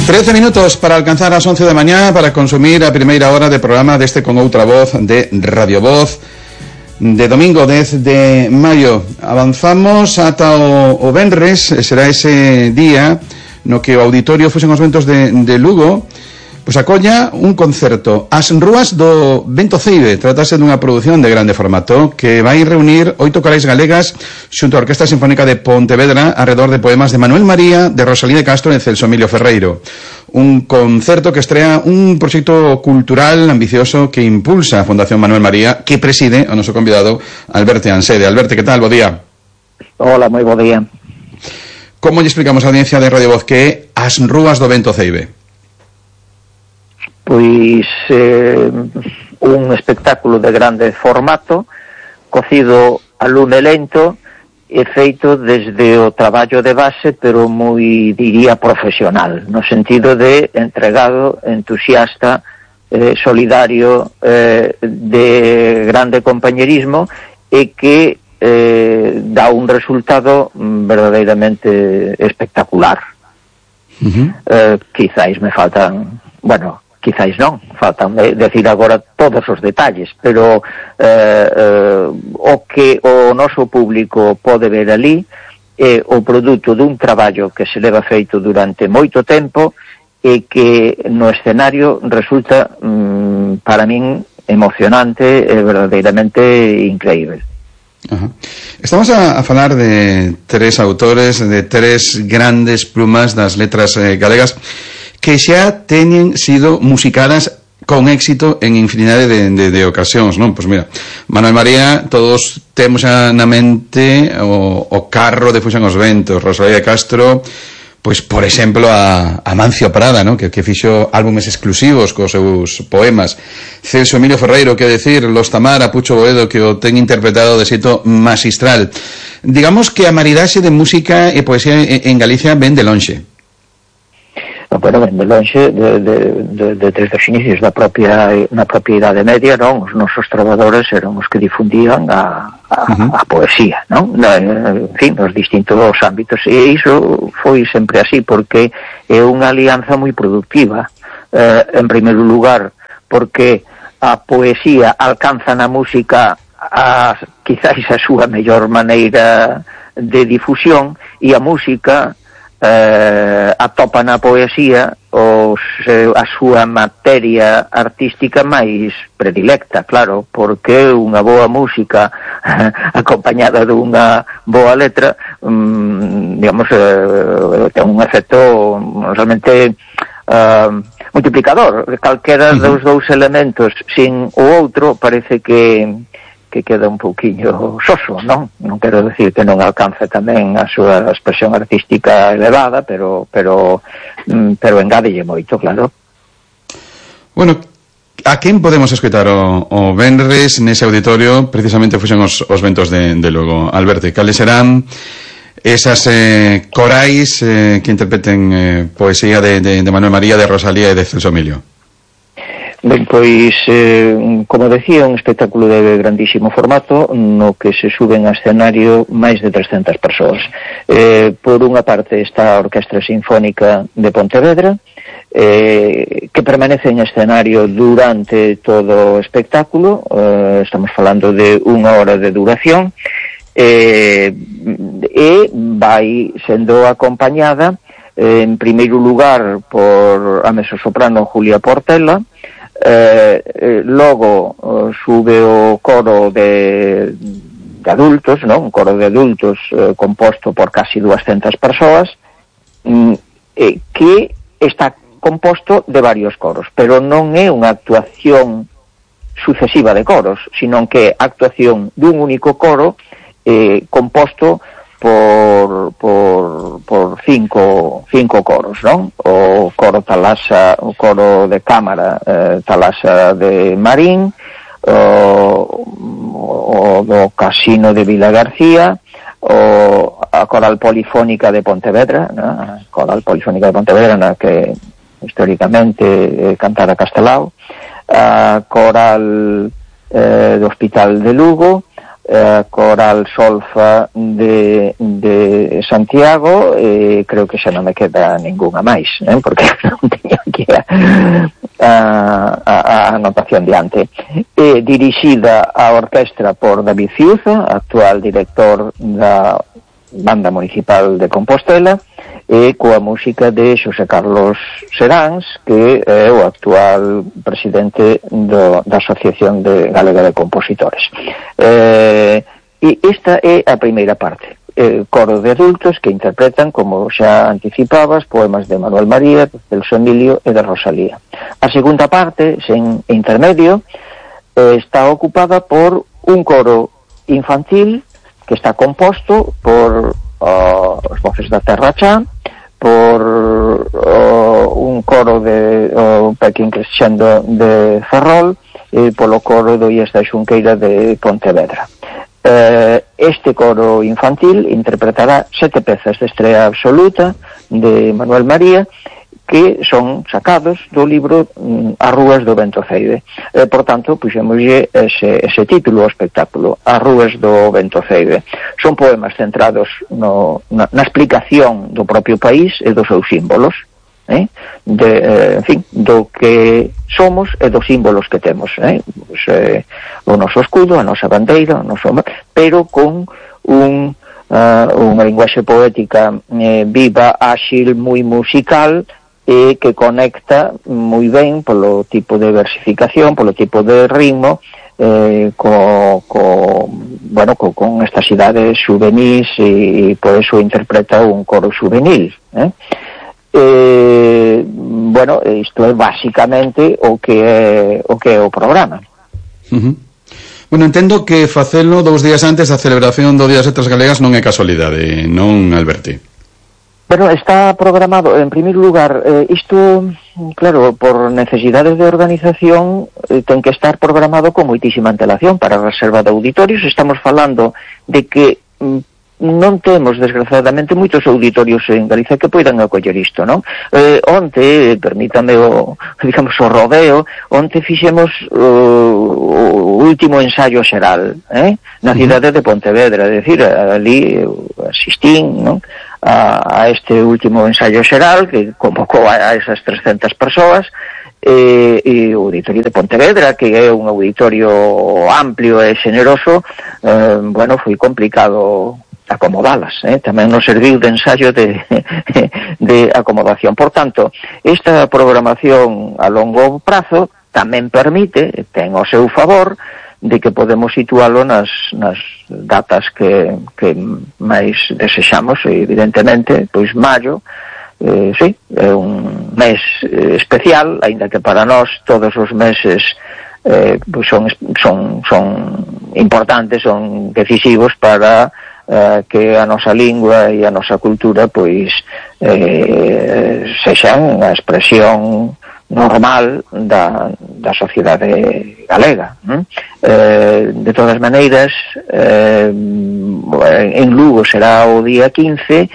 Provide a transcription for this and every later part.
13 minutos para alcanzar as 11 da mañá para consumir a primeira hora de programa deste Con Outra Voz de Radio Voz de domingo 10 de maio. Avanzamos ata o venres, será ese día no que o auditorio Fusión os Ventos de Lugo pois acolla un concerto As Rúas do Vento Ceibe. Tratase dunha produción de grande formato que vai reunir 8 corais galegas xunto á Orquestra Sinfónica de Pontevedra arredor de poemas de Manuel María, de Rosalía de Castro e Celso Emilio Ferreiro. Un concerto que estrea un proxecto cultural ambicioso que impulsa a Fundación Manuel María, que preside o noso convidado Alberto Ansede. Alberto, que tal? Bo día. Hola, moi bo día. Como lle explicamos á audiencia de Radio Voz que é As Rúas do Vento Ceibe? Pois un espectáculo de grande formato, cocido a lume lento e feito desde o traballo de base, pero moi, diría, profesional, no sentido de entregado, entusiasta, solidario, de grande compañerismo, e que dá un resultado verdadeiramente espectacular. Quizáis me faltan, bueno, quizáis non, faltan decir agora todos os detalles, pero o que o noso público pode ver ali é o produto dun traballo que se leva feito durante moito tempo e que no escenario resulta para min emocionante e verdadeiramente increíble. Estamos a falar de tres autores, de tres grandes plumas das letras galegas que xa teñen sido musicadas con éxito en infinidade de ocasións, non? Pois mira, Manuel María, todos temos xa na mente o carro de Fusión os Ventos, Rosalía de Castro, pois, por exemplo, a Amancio Prada, non? Que fixo álbumes exclusivos cos seus poemas. Celso Emilio Ferreiro, que decir, Los Tamara, Pucho Boedo, que o ten interpretado de xeito magistral. Digamos que a maridaxe de música e poesía en Galicia ven de lonxe. Bueno, ben de lonxe desde os inicios na propia Idade Media, non? Os nosos trovadores eran os que difundían a poesía, non? En fin, nos distintos ámbitos, e iso foi sempre así, porque é unha alianza moi productiva, en primeiro lugar, porque a poesía alcanza na música quizáis a súa mellor maneira de difusión, e a música atopa na poesía a súa materia artística máis predilecta, claro, porque unha boa música acompañada dunha boa letra, digamos, ten un efecto realmente multiplicador. Calquera dos dous elementos sin o outro parece que queda un pouquiño soso, non? Non quero decir que non alcance tamén a súa expresión artística elevada, pero engádelle moito, claro. Bueno, a quen podemos escoitar o venres nese auditorio, precisamente Fusión os Ventos de Lugo? Alberto, cales serán esas corais que interpreten poesía de Manuel María, de Rosalía e de Celso Emilio? Ben, pois, como decía, un espectáculo de grandísimo formato no que se suben a escenario máis de 300 persoas. Por unha parte está a Orquestra Sinfónica de Pontevedra, que permanece en escenario durante todo o espectáculo, estamos falando de 1 hora de duración, e vai sendo acompañada en primeiro lugar por a mezzosoprano Julia Portela. Logo sube o coro de adultos, non? Un coro de adultos composto por casi 200 persoas, que está composto de varios coros, pero non é unha actuación sucesiva de coros, sino que é actuación dun único coro composto por cinco coros, non? O coro Talasa, o coro de cámara Talasa de Marín, o do Casino de Vila García, a Coral Polifónica de Pontevedra, a Coral Polifónica de Pontevedra, na que históricamente cantara Castelao, a Coral do Hospital de Lugo, Coral Solfa de Santiago, creo que xa non me queda ningunha máis, porque non teño aquí a anotación diante. Dirixida a orquestra por David Ciuza, actual director da Banda Municipal de Compostela, e coa música de Xosé Carlos Seráns, que é o actual presidente da Asociación Galega de Compositores. E esta é a primeira parte, coro de adultos que interpretan, como xa anticipabas, poemas de Manuel María, de Celso Emilio e de Rosalía. A segunda parte, sen intermedio, está ocupada por un coro infantil que está composto por os Voces da Terra Chá, por un coro de Pequín Crescendo de Ferrol e polo coro do IES da Xunqueira de Pontevedra. Este coro infantil interpretará 7 pezas de estrea absoluta de Manuel María, que son sacados do libro As Rúas do Ventoceide. Por tanto, puxémoslle ese título ao espectáculo, As Rúas do Ventoceide. Son poemas centrados na explicación do propio país e dos seus símbolos, en fin, do que somos e dos símbolos que temos, o noso escudo, a nosa bandeira, pero con unha linguaxe poética viva, áxil, moi musical, e que conecta moi ben polo tipo de versificación, polo tipo de ritmo, con estas idades juvenís, e por eso interpreta un coro juvenil. Isto é basicamente o que é o programa. Bueno, entendo que facelo 2 días antes da celebración do Día das Letras Galegas non é casualidade, non, Alberti? Bueno, está programado, en primeiro lugar, isto, claro, por necesidades de organización, ten que estar programado con moitísima antelación para a reserva de auditorios. Estamos falando de que non temos, desgraciadamente, moitos auditorios en Galicia que poidan acoller isto, non? Onte, permítame o rodeo, onte fixemos o último ensaio xeral, na cidade de Pontevedra, é dicir, ali asistín, non?, a este último ensaio xeral que convocou a esas 300 persoas, e o auditorio de Pontevedra, que é un auditorio amplio e xeneroso, foi complicado acomodalas, tamén nos serviu de ensayo de acomodación. Por tanto, esta programación a longo prazo tamén permite, ten ao seu favor, de que podemos situalo nas datas que máis desexamos, e evidentemente, pois maio, sí, é un mes especial, aínda que para nós todos os meses pois son importantes, son decisivos para que a nosa lingua e a nosa cultura pois sexan a expresión normal da sociedade galega. De todas maneiras, en Lugo será o día 15,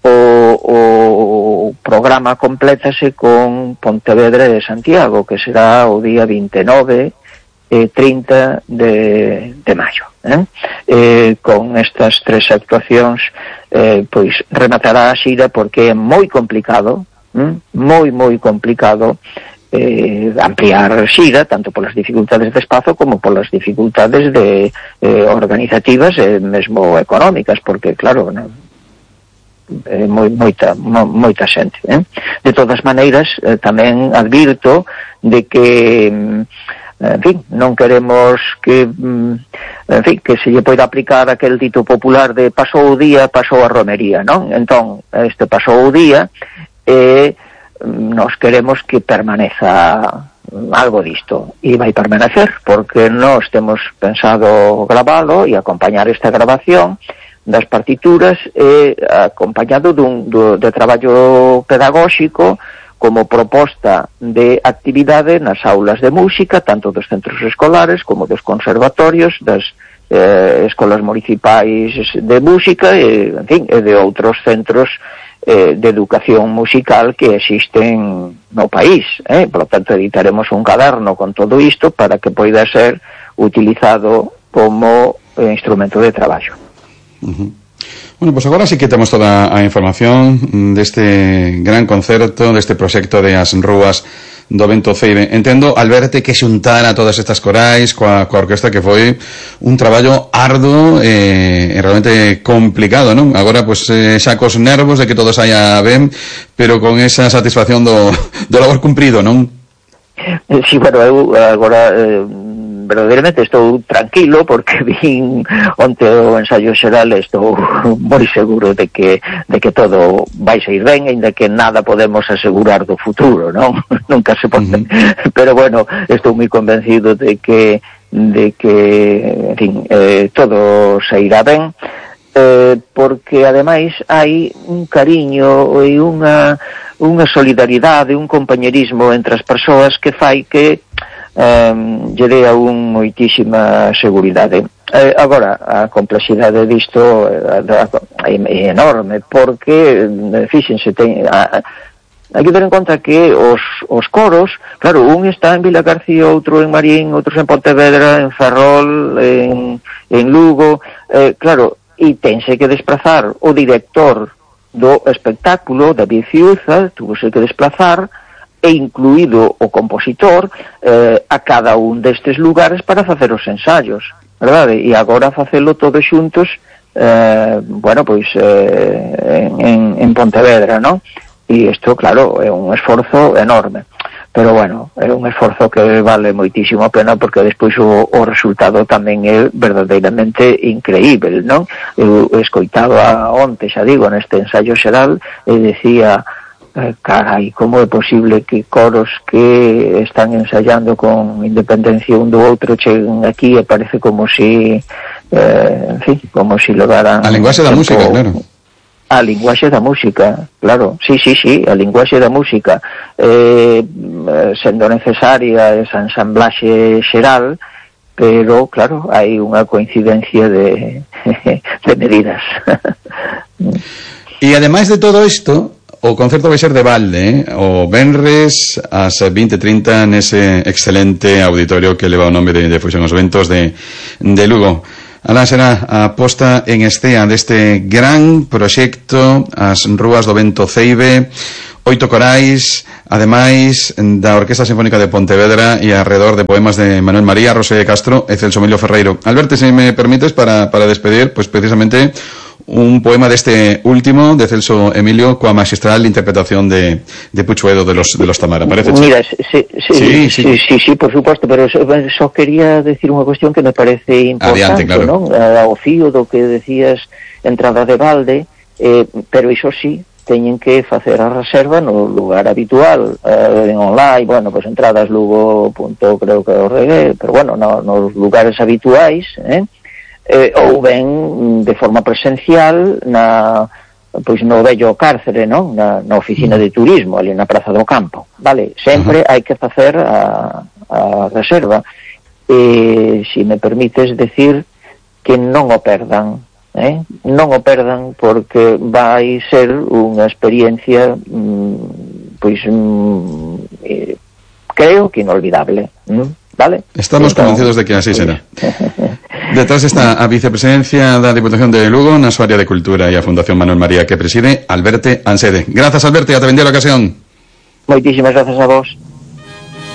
o programa complétase con Pontevedra e Santiago, que será o día 29 e 30 de maio. Con estas 3 actuacións pois rematará a xira, porque é moi complicado, moi complicado ampliar a xira, tanto polas dificultades de espazo como polas dificultades organizativas e mesmo económicas, porque claro, moita xente. De todas maneiras, tamén advirto de que en fin, non queremos que se lle poida aplicar aquel dito popular de pasou o día, pasou a romería, non? Entón, este pasou o día e nos queremos que permaneza algo disto, e vai permanecer, porque nós temos pensado gravalo e acompañar esta grabación das partituras acompañado de traballo pedagóxico como proposta de actividade nas aulas de música, tanto dos centros escolares como dos conservatorios, das escolas municipais de música e de outros centros de educación musical que existen no país. Por lo tanto, editaremos un caderno con todo isto para que poida ser utilizado como instrumento de traballo. Bueno, pues agora sí que temos toda a información deste gran concerto, deste proxecto de As Rúas do Vento Ceibe. Entendo, Alberto, que xuntara todas estas corais coa orquesta, que foi un traballo arduo e realmente complicado, non? Agora, pues, xa cos nervos de que todo saia ben, pero con esa satisfacción do labor cumprido, non? Sí, bueno, eu agora verdadeiramente estou tranquilo porque vin onte o ensaio xeral, estou moi seguro de que todo vai sair ben, aínda que nada podemos asegurar do futuro, non? Nunca se pode. Pero bueno, estou moi convencido de que en fin, todo sairá ben, porque ademais hai un cariño e unha solidaridade, un compañerismo entre as persoas que fai que lle dé a un moitísima seguridade. Agora, a complexidade disto é enorme, porque, fíxense, hai que ter en conta que os coros, claro, un está en Vila García, outro en Marín, outros en Pontevedra, en Ferrol, en Lugo, claro, e tense que desplazar o director do espectáculo, David Ciuza, tuvose que desplazar, e incluído o compositor, a cada un destes lugares para facer os ensaios, verdade? E agora facelo todos xuntos, bueno, pois en Pontevedra, non? E isto, claro, é un esforzo enorme, pero bueno, é un esforzo que vale moitísimo a pena, porque despois o resultado tamén é verdadeiramente increíble, non? Eu escoitaba onte, xa digo, neste ensaio xeral, e decía, carai, como é posible que coros que están ensayando con independencia un do outro cheguen aquí e parece como si en fin, como si levaran a linguaxe da música, claro. A linguaxe da música, claro, sí, a linguaxe da música, sendo necesaria esa ensamblaxe xeral, pero claro, hai unha coincidencia de medidas. E ademais de todo isto, o concerto vai ser de balde, o venres ás 20:30 nese excelente auditorio que leva o nome de Fusión os Ventos de Lugo. Alá será a posta en escena deste gran proxecto As Rúas do Vento Ceibe, 8 corais, ademais da Orquesta Sinfónica de Pontevedra e alrededor de poemas de Manuel María, Rosé Castro e Celso Emilio Ferreiro. Alberto, se me permites, para despedir, pues precisamente un poema deste último de Celso Emilio coa magistral interpretación de Puchuedo de los Tamara, parece? Mira, sí, por suposto, pero só quería decir unha cuestión que me parece importante, claro. Non? Ao fío do que decías, entrada de balde, pero iso sí, teñen que facer a reserva no lugar habitual, en online, bueno, pues entradas lugo.creo que org, pero bueno, nos lugares habituais, ou ben de forma presencial pois no vello cárcere, non? Na oficina de turismo, ali na Praza do Campo, vale? Sempre hai que facer a reserva, e se me permites decir que non o perdan, non o perdan, porque vai ser unha experiencia pois creo que inolvidable, vale? Estamos convencidos de que así será. Detrás está a vicepresidencia da Diputación de Lugo na súa área de Cultura e a Fundación Manuel María, que preside Alberto Ansede. Grazas, Alberto, e ata vender a ocasión. Moitísimas grazas a vos.